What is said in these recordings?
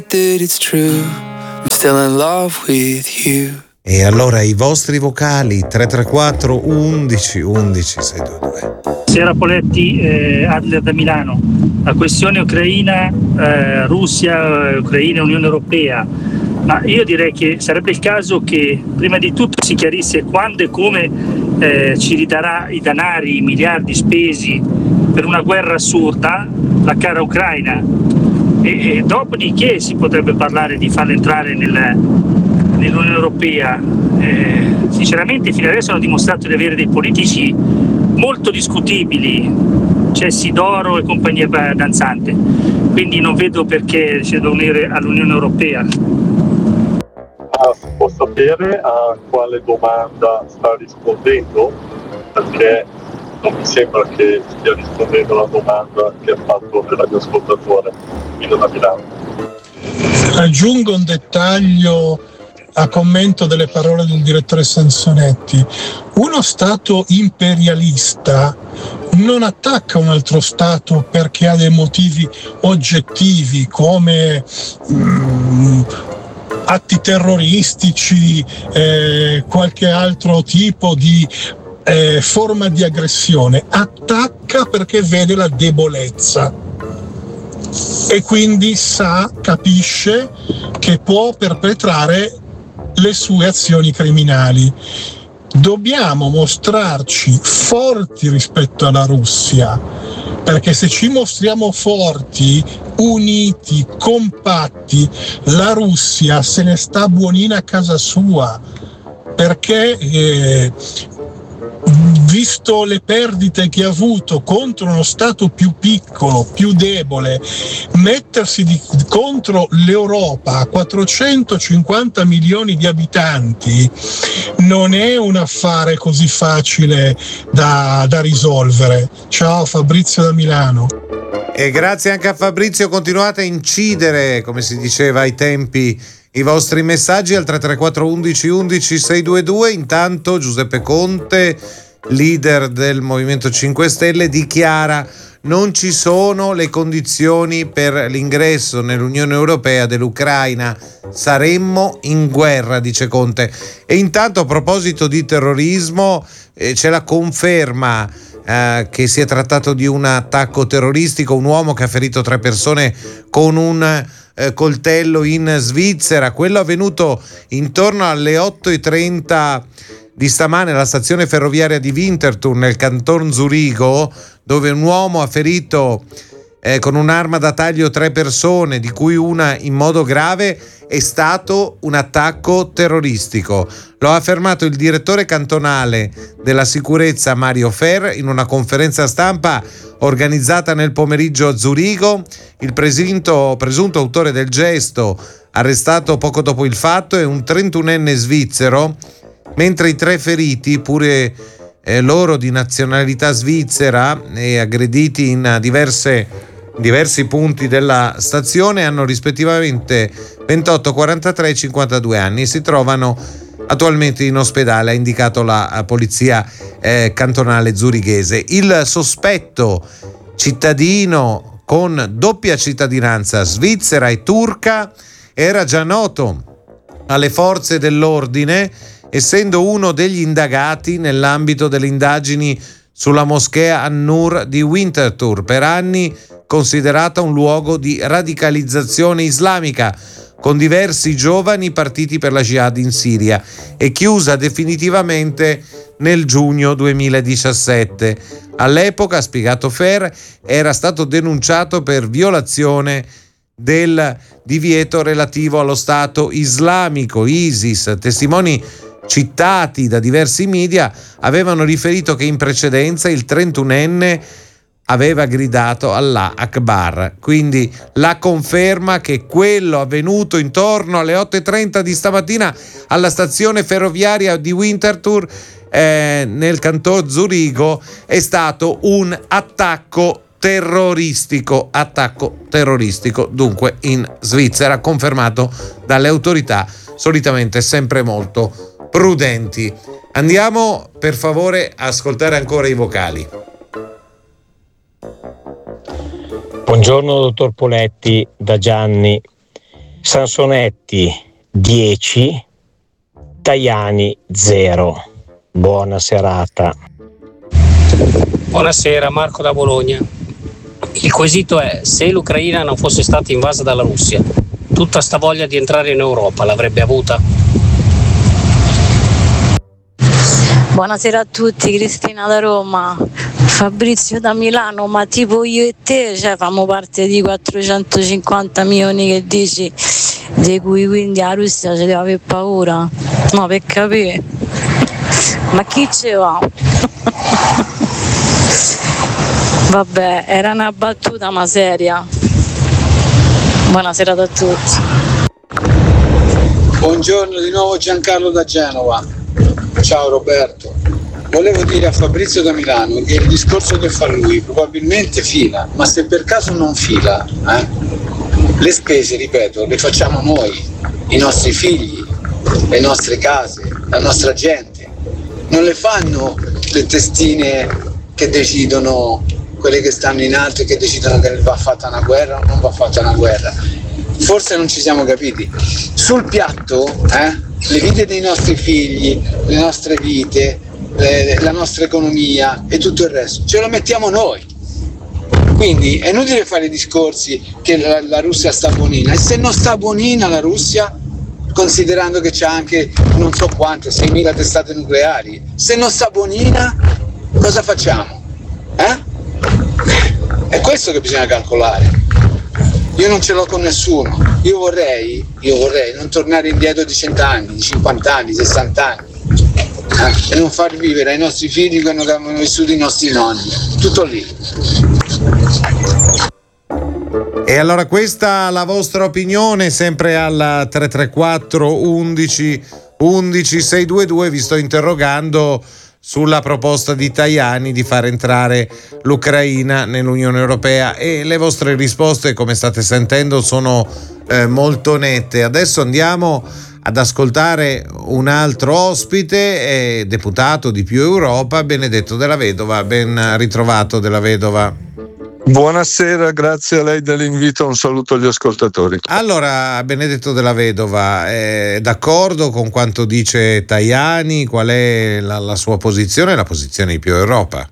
that it's true. I'm still in love with you. E allora i vostri vocali 334 11 11 622. Sera Poletti, Adler da Milano. La questione Ucraina, Russia, Ucraina, Unione Europea. Ma io direi che sarebbe il caso che prima di tutto si chiarisse quando e come ci ridarà i denari, i miliardi spesi per una guerra assurda, la cara Ucraina, e dopodiché si potrebbe parlare di farla entrare nell'Unione Europea. Sinceramente fino adesso hanno dimostrato di avere dei politici molto discutibili, c'è Sidoro e compagnia danzante, quindi non vedo perché si deve unire all'Unione Europea. Può sapere a quale domanda sta rispondendo? Perché non mi sembra che stia rispondendo alla domanda che ha fatto il radioascoltatore da Milano. Aggiungo un dettaglio a commento delle parole del direttore Sansonetti. Uno Stato imperialista non attacca un altro Stato perché ha dei motivi oggettivi come atti terroristici, qualche altro tipo di forma di aggressione. Attacca perché vede la debolezza e quindi capisce che può perpetrare le sue azioni criminali. Dobbiamo mostrarci forti rispetto alla Russia, perché se ci mostriamo forti, uniti, compatti, la Russia se ne sta buonina a casa sua, perché visto le perdite che ha avuto contro uno Stato più piccolo, più debole, mettersi contro l'Europa a 450 milioni di abitanti non è un affare così facile da risolvere. Ciao, Fabrizio da Milano. E grazie anche a Fabrizio, continuate a incidere, come si diceva ai tempi, i vostri messaggi al 334 11 11 622. Intanto Giuseppe Conte, leader del Movimento 5 Stelle, dichiara: non ci sono le condizioni per l'ingresso nell'Unione Europea dell'Ucraina, saremmo in guerra, dice Conte. E intanto, a proposito di terrorismo, c'è la conferma che si è trattato di un attacco terroristico, un uomo che ha ferito 3 persone con un coltello in Svizzera. Quello avvenuto intorno alle 8:30 di stamane alla stazione ferroviaria di Winterthur nel canton Zurigo, dove un uomo ha ferito con un'arma da taglio 3 persone, di cui una in modo grave. È stato un attacco terroristico. Lo ha affermato il direttore cantonale della sicurezza Mario Fer in una conferenza stampa organizzata nel pomeriggio a Zurigo. Il presunto autore del gesto, arrestato poco dopo il fatto, è un 31enne svizzero, mentre i 3 feriti, pure loro di nazionalità svizzera e aggrediti in diversi punti della stazione, hanno rispettivamente 28, 43 e 52 anni e si trovano attualmente in ospedale, ha indicato la polizia cantonale zurighese. Il sospetto, cittadino con doppia cittadinanza svizzera e turca, era già noto alle forze dell'ordine, essendo uno degli indagati nell'ambito delle indagini sulla moschea An-Nur di Winterthur, per anni considerata un luogo di radicalizzazione islamica, con diversi giovani partiti per la jihad in Siria, e chiusa definitivamente nel giugno 2017. All'epoca, ha spiegato Fer, era stato denunciato per violazione del divieto relativo allo Stato islamico, ISIS. Testimoni citati da diversi media avevano riferito che in precedenza il 31enne aveva gridato Allah Akbar. Quindi la conferma che quello avvenuto intorno alle 8:30 di stamattina alla stazione ferroviaria di Winterthur nel canton Zurigo è stato un attacco terroristico, dunque in Svizzera, confermato dalle autorità, solitamente sempre molto prudenti. Andiamo per favore a ascoltare ancora i vocali. Buongiorno dottor Poletti, da Gianni. Sansonetti 10, Tajani 0. Buona serata. Buonasera, Marco da Bologna. Il quesito è: se l'Ucraina non fosse stata invasa dalla Russia, tutta sta voglia di entrare in Europa l'avrebbe avuta? Buonasera a tutti, Cristina da Roma, Fabrizio da Milano, ma tipo io e te, cioè famo parte di 450 milioni che dici, di cui quindi la Russia ci deve avere paura? No, per capire. Ma chi ce va? Vabbè, era una battuta ma seria. Buonasera a tutti. Buongiorno di nuovo, Giancarlo da Genova. Ciao Roberto. Volevo dire a Fabrizio da Milano che il discorso che fa lui probabilmente fila, ma se per caso non fila, le spese, ripeto, le facciamo noi, i nostri figli, le nostre case, la nostra gente. Non le fanno le testine che decidono, quelle che stanno in alto e che decidono che va fatta una guerra o non va fatta una guerra. Forse non ci siamo capiti. Sul piatto, le vite dei nostri figli, le nostre vite, la nostra economia e tutto il resto, ce lo mettiamo noi. Quindi è inutile fare discorsi che la Russia sta buonina. E se non sta buonina la Russia, considerando che c'ha anche non so quante, 6.000 testate nucleari, se non sta buonina, cosa facciamo? È questo che bisogna calcolare. Io non ce l'ho con nessuno. Io vorrei non tornare indietro di 100 anni, di 50 anni, 60 anni e non far vivere ai nostri figli quello che hanno vissuto i nostri nonni. Tutto lì. E allora questa la vostra opinione, sempre al 334 11 11 622. Vi sto interrogando sulla proposta di Tajani di far entrare l'Ucraina nell'Unione Europea, e le vostre risposte, come state sentendo, sono molto nette. Adesso andiamo ad ascoltare un altro ospite, deputato di Più Europa, Benedetto Della Vedova. Ben ritrovato, Della Vedova. Buonasera, grazie a lei dell'invito, un saluto agli ascoltatori. Allora, Benedetto Della Vedova, è d'accordo con quanto dice Tajani? Qual è la sua posizione e la posizione di Più Europa?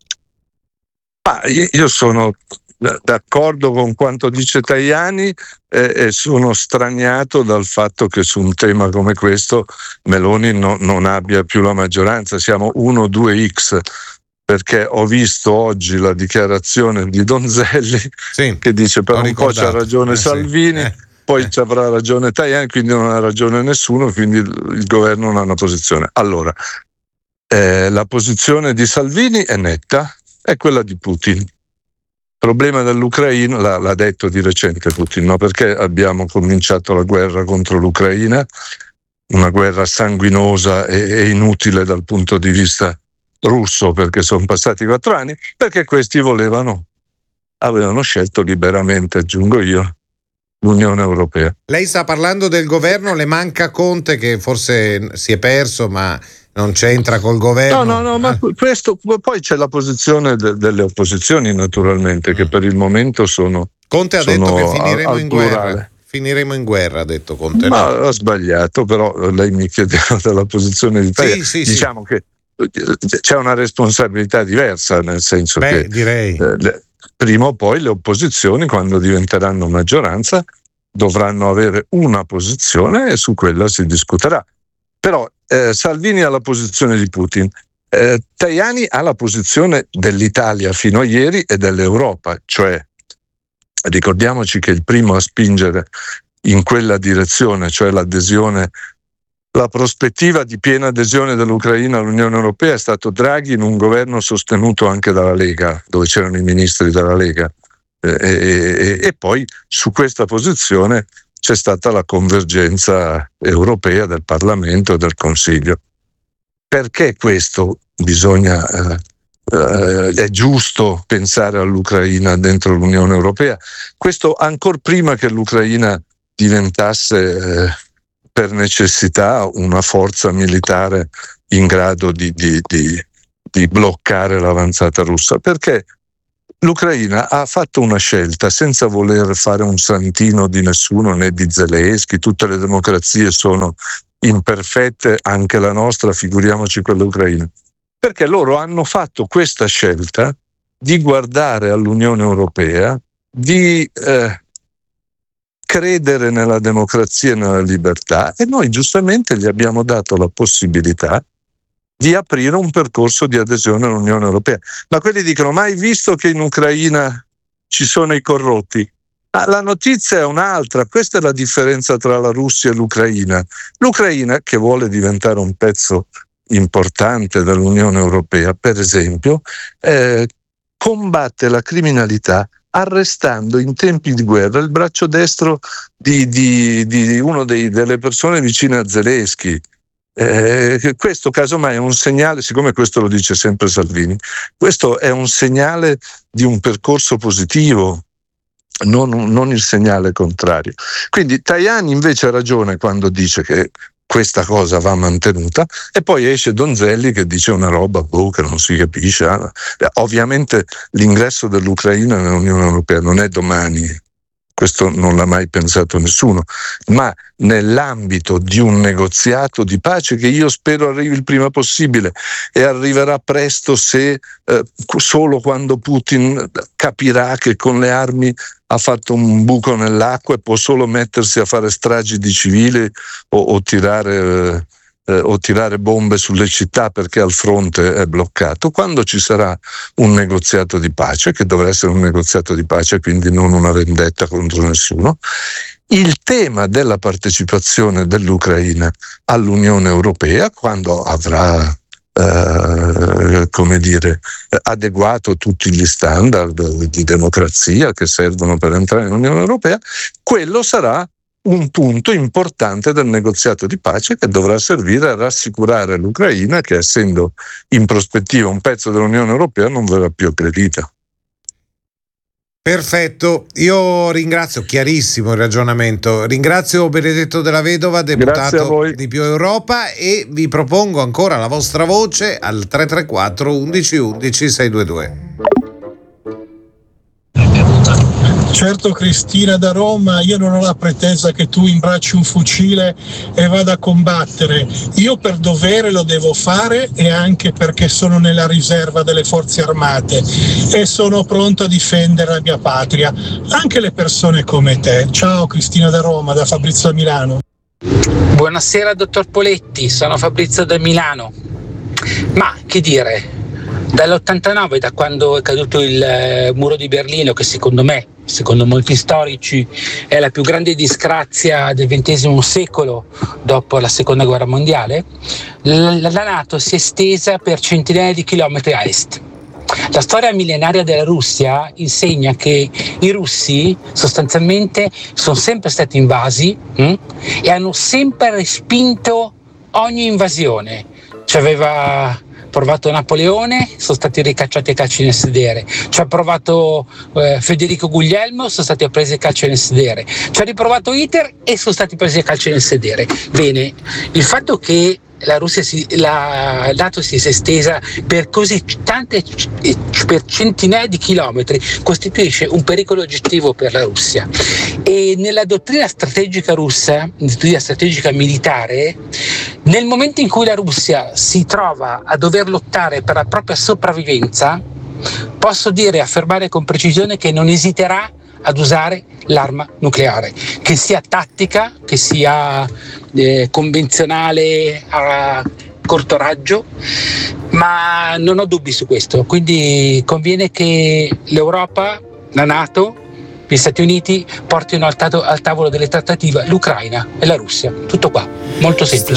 Io sono d'accordo con quanto dice Tajani e sono straniato dal fatto che su un tema come questo Meloni non abbia più la maggioranza. Siamo 1-2x. Perché ho visto oggi la dichiarazione di Donzelli, sì, che dice per un po' c'ha ragione Salvini, poi ci avrà ragione Tajani, quindi non ha ragione nessuno, quindi il governo non ha una posizione. Allora, la posizione di Salvini è netta, è quella di Putin. Il problema dell'Ucraina, l'ha detto di recente Putin, no? Perché abbiamo cominciato la guerra contro l'Ucraina, una guerra sanguinosa e inutile dal punto di vista russo, perché sono passati 4 anni, perché questi avevano scelto liberamente, aggiungo io, l'Unione Europea. Lei sta parlando del governo, le manca Conte che forse si è perso, ma non c'entra col governo. No, ma questo, poi c'è la posizione delle opposizioni, naturalmente, che per il momento sono. Conte ha detto che finiremo in guerra. Plurale. Finiremo in guerra, ha detto Conte. Ma ha sbagliato, però lei mi chiedeva della posizione di Tajani. Sì. Diciamo che c'è una responsabilità diversa, nel senso che direi. Prima o poi le opposizioni, quando diventeranno maggioranza, dovranno avere una posizione e su quella si discuterà. Però Salvini ha la posizione di Putin, Tajani ha la posizione dell'Italia fino a ieri e dell'Europa, cioè ricordiamoci che il primo a spingere in quella direzione, cioè l'adesione, la prospettiva di piena adesione dell'Ucraina all'Unione Europea, è stato Draghi, in un governo sostenuto anche dalla Lega, dove c'erano i ministri della Lega, e poi su questa posizione c'è stata la convergenza europea del Parlamento e del Consiglio. Perché questo è giusto pensare all'Ucraina dentro l'Unione Europea? Questo ancor prima che l'Ucraina diventasse per necessità una forza militare in grado di bloccare l'avanzata russa, perché l'Ucraina ha fatto una scelta senza voler fare un santino di nessuno né di Zelensky. Tutte le democrazie sono imperfette, anche la nostra, figuriamoci quella ucraina, perché loro hanno fatto questa scelta di guardare all'Unione Europea, di credere nella democrazia e nella libertà, e noi giustamente gli abbiamo dato la possibilità di aprire un percorso di adesione all'Unione Europea. Ma quelli dicono: ma hai visto che in Ucraina ci sono i corrotti? La notizia è un'altra. Questa è la differenza tra la Russia e l'Ucraina. L'Ucraina, che vuole diventare un pezzo importante dell'Unione Europea, per esempio, combatte la criminalità arrestando in tempi di guerra il braccio destro di uno delle persone vicine a Zelensky. Questo casomai è un segnale, siccome questo lo dice sempre Salvini, questo è un segnale di un percorso positivo, non il segnale contrario. Quindi Tajani invece ha ragione quando dice che questa cosa va mantenuta, e poi esce Donzelli che dice una roba che non si capisce. Ovviamente l'ingresso dell'Ucraina nell'Unione Europea non è domani, questo non l'ha mai pensato nessuno, ma nell'ambito di un negoziato di pace che io spero arrivi il prima possibile, e arriverà presto se solo quando Putin capirà che con le armi ha fatto un buco nell'acqua e può solo mettersi a fare stragi di civili o tirare bombe sulle città perché al fronte è bloccato. Quando ci sarà un negoziato di pace, che dovrà essere un negoziato di pace, quindi non una vendetta contro nessuno, il tema della partecipazione dell'Ucraina all'Unione Europea, quando avrà adeguato tutti gli standard di democrazia che servono per entrare nell'Unione Europea, quello sarà un punto importante del negoziato di pace che dovrà servire a rassicurare l'Ucraina che, essendo in prospettiva un pezzo dell'Unione Europea, non verrà più aggredita. Perfetto, io ringrazio, chiarissimo il ragionamento, ringrazio Benedetto Della Vedova, deputato di Più Europa, e vi propongo ancora la vostra voce al 334 11 11 622. Certo, Cristina da Roma, io non ho la pretesa che tu imbracci un fucile e vada a combattere. Io per dovere lo devo fare, e anche perché sono nella riserva delle forze armate e sono pronto a difendere la mia patria, anche le persone come te. Ciao Cristina da Roma, da Fabrizio da Milano. Buonasera dottor Poletti, sono Fabrizio da Milano. Ma che dire, dall'89, da quando è caduto il muro di Berlino, che secondo molti storici è la più grande disgrazia del XX secolo dopo la seconda guerra mondiale, la NATO si è estesa per centinaia di chilometri a est. La storia millenaria della Russia insegna che i russi sostanzialmente sono sempre stati invasi e hanno sempre respinto ogni invasione. Ci aveva provato Napoleone, sono stati ricacciati a calci nel sedere. Ci ha provato Federico Guglielmo, sono stati presi a calci nel sedere. Ci ha riprovato Hitler e sono stati presi a calci nel sedere. Bene, il fatto che la NATO si sia estesa per così tante, per centinaia di chilometri, costituisce un pericolo oggettivo per la Russia. E nella dottrina strategica russa, dottrina strategica militare, nel momento in cui la Russia si trova a dover lottare per la propria sopravvivenza, posso dire e affermare con precisione che non esiterà ad usare l'arma nucleare, che sia tattica, che sia convenzionale a corto raggio, ma non ho dubbi su questo. Quindi conviene che l'Europa, la NATO, gli Stati Uniti portino al tavolo delle trattative l'Ucraina e la Russia. Tutto qua, molto semplice.